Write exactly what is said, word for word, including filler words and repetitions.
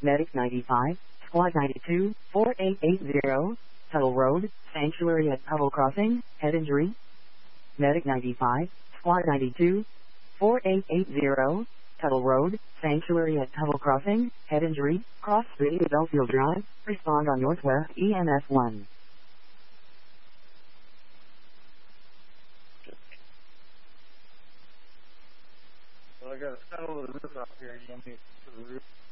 Medic ninety-five, Squad ninety-two, four eight eight zero, Tuttle Road, Sanctuary at Tuttle Crossing, head injury. Medic ninety-five, Squad ninety-two, four eight eight zero, Tuttle Road, Sanctuary at Tuttle Crossing, head injury, Cross City, Belfield Drive, respond on Northwest E M S one. Well, I got to settle the roof out here. You want me to the roof?